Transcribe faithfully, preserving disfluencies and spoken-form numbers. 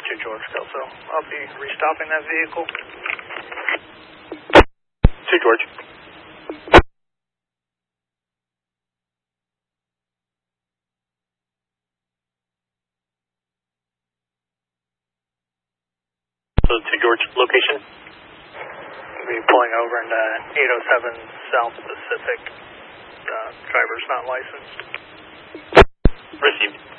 to George Kelso. I'll be restopping that vehicle. To George. So to George, location? We'll be pulling over into eight oh seven South Pacific. Uh, driver's not licensed. Received.